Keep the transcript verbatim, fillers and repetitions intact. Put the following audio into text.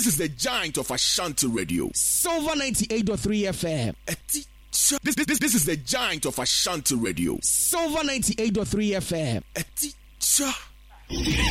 this is the giant of Ashanti Radio. Silver ninety-eight point three F M. A teacher. This, this, this, this is the giant of Ashanti Radio. Silver ninety-eight point three F M. A teacher.